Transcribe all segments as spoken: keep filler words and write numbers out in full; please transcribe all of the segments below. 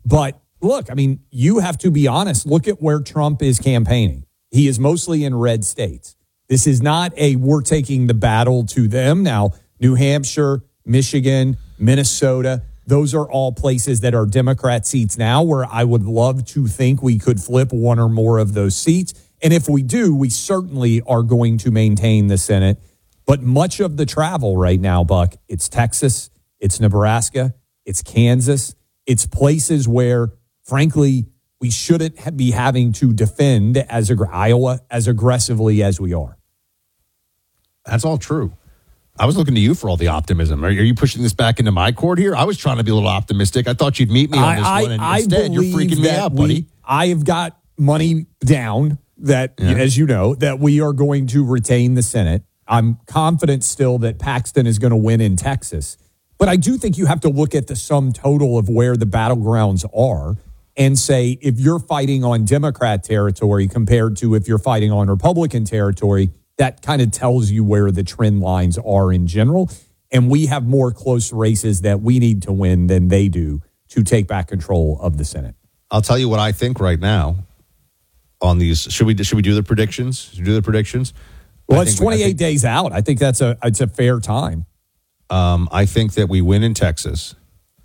But look, I mean, you have to be honest. Look at where Trump is campaigning. He is mostly in red states. This is not a we're taking the battle to them. Now, New Hampshire, Michigan, Minnesota, those are all places that are Democrat seats now where I would love to think we could flip one or more of those seats. And if we do, we certainly are going to maintain the Senate. But much of the travel right now, Buck, it's Texas, it's Nebraska, it's Kansas, it's places where, frankly, we shouldn't be having to defend as ag- Iowa as aggressively as we are. That's all true. I was looking to you for all the optimism. Are, are you pushing this back into my court here? I was trying to be a little optimistic. I thought you'd meet me on this I, one, and I, instead I you're freaking me out, we, buddy. I have got money down that, Yeah. as you know, that we are going to retain the Senate. I'm confident still that Paxton is going to win in Texas. But I do think you have to look at the sum total of where the battlegrounds are and say, if you're fighting on Democrat territory compared to if you're fighting on Republican territory, that kind of tells you where the trend lines are in general. And we have more close races that we need to win than they do to take back control of the Senate. I'll tell you what I think right now on these. Should we should we do the predictions? Should we do the predictions? Well, I it's think we- I twenty-eight think- days out. I think that's a it's a fair time. Um, I think that we win in Texas.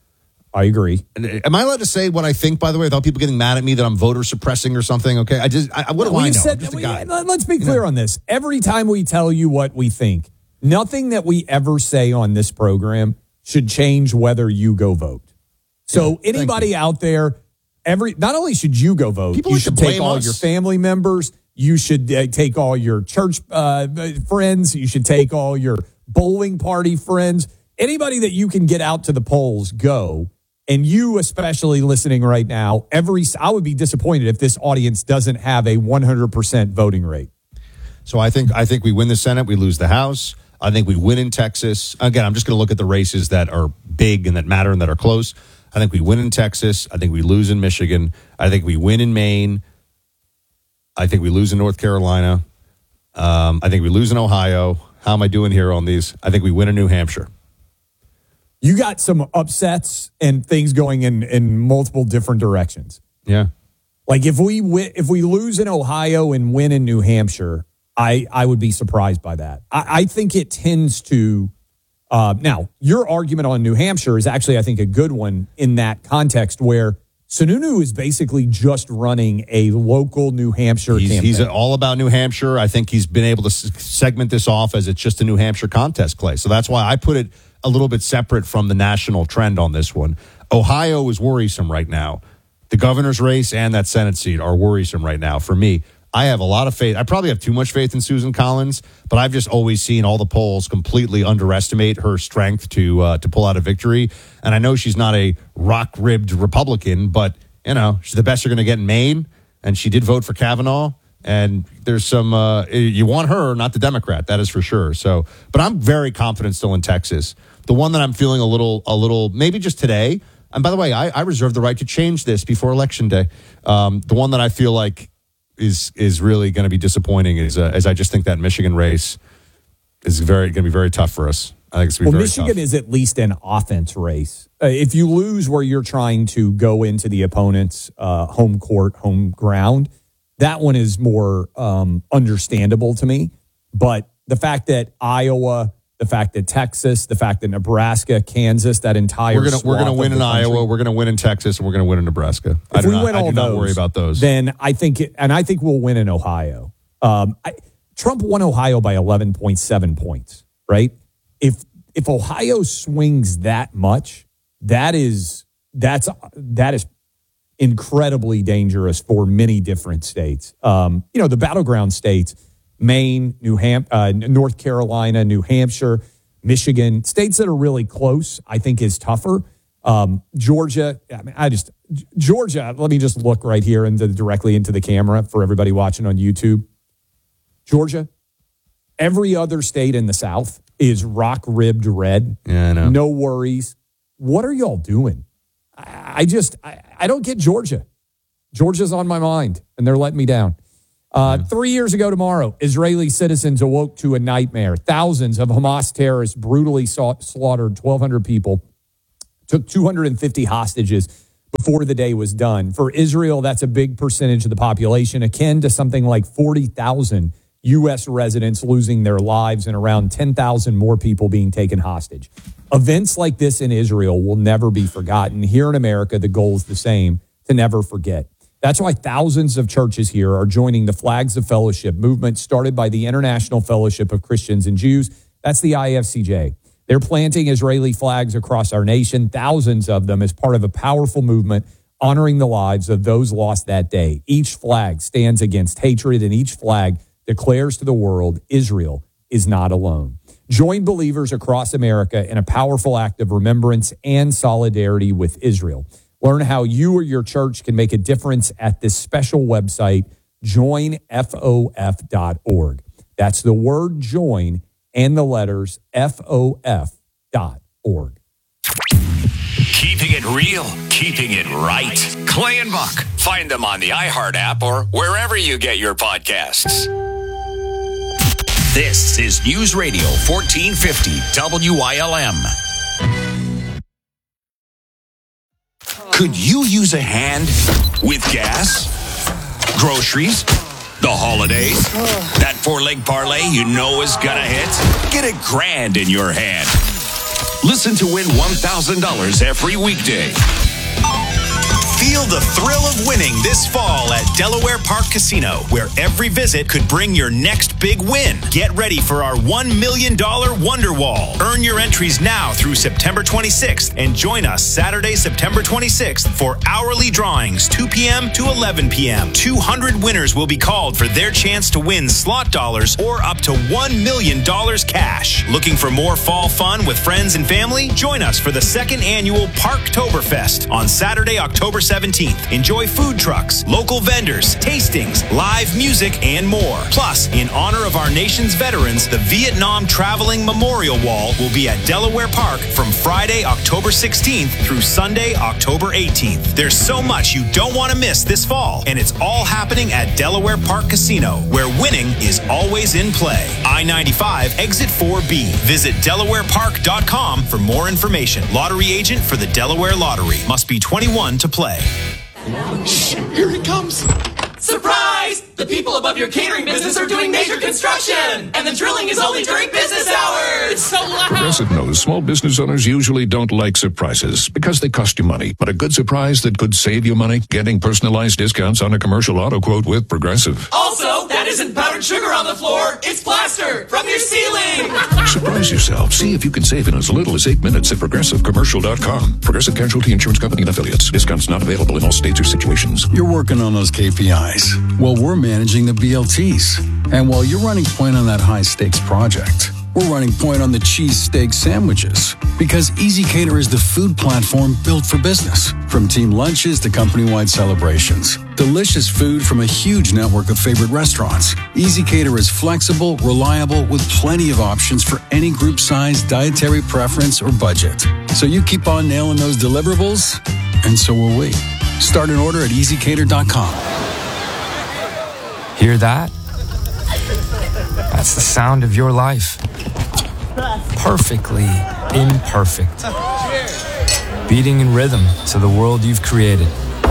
I agree. And, am I allowed to say what I think, by the way, without people getting mad at me that I'm voter suppressing or something? Okay, I just I, what do I know? We've said- I'm just a we- guy. let's be clear on this. Every time we tell you what we think, nothing that we ever say on this program should change whether you go vote. So Yeah, anybody out there, every not only should you go vote, People you like to should take blame all us. your family members. You should uh, take all your church uh, friends. You should take all your bowling party friends. Anybody that you can get out to the polls, go. And you, especially listening right now, every I would be disappointed if this audience doesn't have a one hundred percent voting rate. So I think I think we win the Senate, we lose the House. I think we win in Texas. Again, I'm just going to look at the races that are big and that matter and that are close. I think we win in Texas. I think we lose in Michigan. I think we win in Maine. I think we lose in North Carolina. Um, I think we lose in Ohio. How am I doing here on these? I think we win in New Hampshire. You got some upsets and things going in, in multiple different directions. Yeah. Like if we win, if we lose in Ohio and win in New Hampshire, I, I would be surprised by that. I, I think it tends to. Uh, now, your argument on New Hampshire is actually, I think, a good one in that context where Sununu is basically just running a local New Hampshire He's, campaign. he's all about New Hampshire. I think he's been able to s- segment this off as it's just a New Hampshire contest play. So that's why I put it a little bit separate from the national trend on this one. Ohio is worrisome right now. The governor's race and that Senate seat are worrisome right now for me. I have a lot of faith. I probably have too much faith in Susan Collins, but I've just always seen all the polls completely underestimate her strength to uh, to pull out a victory. And I know she's not a rock-ribbed Republican, but, you know, she's the best you're going to get in Maine, and she did vote for Kavanaugh. And there's some, uh, you want her, not the Democrat, that is for sure. So, but I'm very confident still in Texas. The one that I'm feeling a little, a little, maybe just today, and by the way, I, I reserve the right to change this before Election Day. Um, the one that I feel like is is really going to be disappointing is, uh, is I just think that Michigan race is very going to be very tough for us. I think it's going to be well, very Michigan tough. is at least an offense race. Uh, if you lose where you're trying to go into the opponent's uh, home court, home ground, that one is more um, understandable to me. But the fact that Iowa, the fact that Texas, the fact that Nebraska, Kansas, that entire We're gonna we're swath gonna of win the in country, Iowa. We're gonna win in Texas, and we're gonna win in Nebraska. I If do we not, win I all do not those, worry about those. then I think, it, and I think we'll win in Ohio. Um, I, Trump won Ohio by eleven point seven points, right? If if Ohio swings that much, that is that's that is incredibly dangerous for many different states. Um, you know, the battleground states: Maine, New Ham- uh, North Carolina, New Hampshire, Michigan, states that are really close. I think is tougher. Um, Georgia, I mean, I just Georgia. Let me just look right here into directly into the camera for everybody watching on YouTube. Georgia, every other state in the South is rock ribbed red. Yeah, I know. No worries. What are y'all doing? I, I just I, I don't get Georgia. Georgia's on my mind, and they're letting me down. Uh, three years ago tomorrow, Israeli citizens awoke to a nightmare. Thousands of Hamas terrorists brutally saw, slaughtered twelve hundred people, took two hundred fifty hostages before the day was done. For Israel, that's a big percentage of the population, akin to something like forty thousand U S residents losing their lives and around ten thousand more people being taken hostage. Events like this in Israel will never be forgotten. Here in America, the goal is the same, to never forget. That's why thousands of churches here are joining the Flags of Fellowship movement started by the International Fellowship of Christians and Jews. That's the I F C J. They're planting Israeli flags across our nation, thousands of them, as part of a powerful movement honoring the lives of those lost that day. Each flag stands against hatred, and each flag declares to the world, Israel is not alone. Join believers across America in a powerful act of remembrance and solidarity with Israel. Learn how you or your church can make a difference at this special website, join F O F dot org. That's the word join and the letters F O F dot org. Keeping it real, keeping it right. Clay and Buck. Find them on the iHeart app or wherever you get your podcasts. This is News Radio fourteen fifty W I L M. Could you use a hand with gas, groceries, the holidays? That four-leg parlay you know is gonna hit? Get a grand in your hand. Listen to win one thousand dollars every weekday. Feel the thrill of winning this fall at Delaware Park Casino, where every visit could bring your next big win. Get ready for our one million dollars Wonderwall. Earn your entries now through September twenty-sixth and join us Saturday, September twenty-sixth for hourly drawings, two p.m. to eleven p.m. two hundred winners will be called for their chance to win slot dollars or up to one million dollars cash. Looking for more fall fun with friends and family? Join us for the second annual Parktoberfest on Saturday, October seventeenth. Enjoy food trucks, local vendors, tastings, live music, and more. Plus, in honor of our nation's veterans, the Vietnam Traveling Memorial Wall will be at Delaware Park from Friday, October sixteenth through Sunday, October eighteenth. There's so much you don't want to miss this fall, and it's all happening at Delaware Park Casino, where winning is always in play. I ninety-five, Exit four B. Visit Delaware Park dot com for more information. Lottery agent for the Delaware Lottery. Must be twenty-one to play. Shh, here he comes. Surprise! The people above your catering business are doing major construction, and the drilling is only during business hours. It's so loud. Progressive knows small business owners usually don't like surprises because they cost you money. But a good surprise that could save you money? Getting personalized discounts on a commercial auto quote with Progressive. Also, that isn't powdered sugar on the floor. It's plaster from your ceiling. Surprise yourself. See if you can save in as little as eight minutes at Progressive Commercial dot com. Progressive Casualty Insurance Company and Affiliates. Discounts not available in all states or situations. You're working on those K P Is. Well, we're managing the B L Ts. And while you're running point on that high-stakes project, we're running point on the cheesesteak sandwiches. Because ezCater is the food platform built for business. From team lunches to company-wide celebrations. Delicious food from a huge network of favorite restaurants. ezCater is flexible, reliable, with plenty of options for any group size, dietary preference, or budget. So you keep on nailing those deliverables, and so will we. Start an order at easy cater dot com. Hear that? That's the sound of your life. Perfectly imperfect. Beating in rhythm to the world you've created.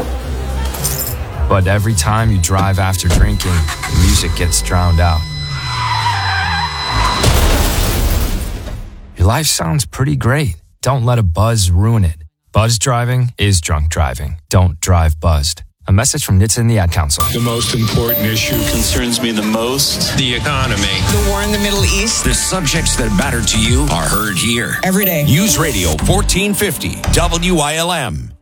But every time you drive after drinking, the music gets drowned out. Your life sounds pretty great. Don't let a buzz ruin it. Buzz driving is drunk driving. Don't drive buzzed. A message from N H T S A and the Ad Council. The most important issue concerns me the most, the economy. The war in the Middle East. The subjects that matter to you are heard here. Every day. News Radio fourteen fifty W I L M.